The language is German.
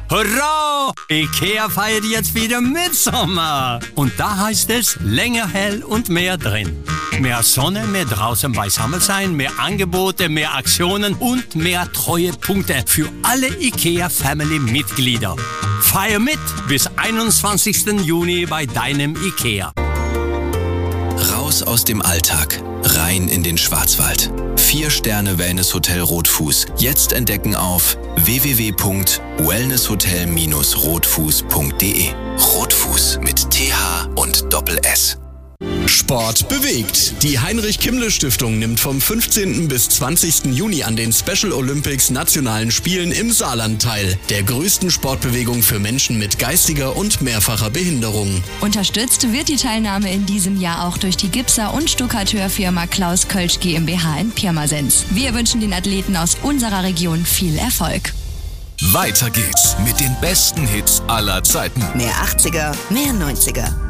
Hurra! IKEA feiert jetzt wieder Mitsommer. Und da heißt es länger hell und mehr drin. Mehr Sonne, mehr draußen beisammen sein, mehr Angebote, mehr Aktionen und mehr Treuepunkte für alle IKEA-Family-Mitglieder. Feier mit bis 21. Juni bei deinem IKEA. Raus aus dem Alltag, rein in den Schwarzwald. 4-Sterne-Wellness-Hotel Rotfuß. Jetzt entdecken auf www.wellnesshotel-rotfuß.de. Rotfuß mit TH und Doppel-S. Sport bewegt. Die Heinrich-Kimmle-Stiftung nimmt vom 15. bis 20. Juni an den Special Olympics Nationalen Spielen im Saarland teil. Der größten Sportbewegung für Menschen mit geistiger und mehrfacher Behinderung. Unterstützt wird die Teilnahme in diesem Jahr auch durch die Gipser- und Stuckateurfirma Klaus Kölsch GmbH in Pirmasens. Wir wünschen den Athleten aus unserer Region viel Erfolg. Weiter geht's mit den besten Hits aller Zeiten. Mehr 80er, mehr 90er.